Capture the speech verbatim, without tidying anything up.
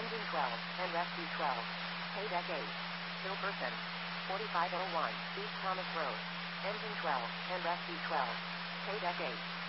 Engine twelve, and Rescue twelve. Paydeck eight. Hilperson. forty-five oh one, East Thomas Road. Engine twelve, and Rescue twelve. Paydeck eight.